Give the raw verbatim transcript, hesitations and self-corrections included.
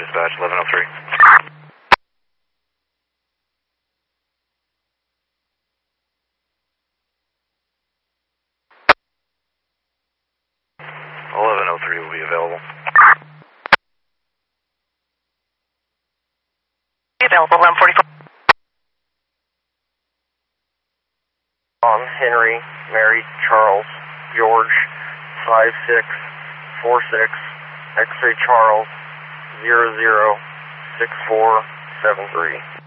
dispatch, eleven oh three. eleven oh three will be available. Available, eleven forty-four. On Henry, Mary, Charles, George, five six four six, X-ray Charles, zero zero six four seven three.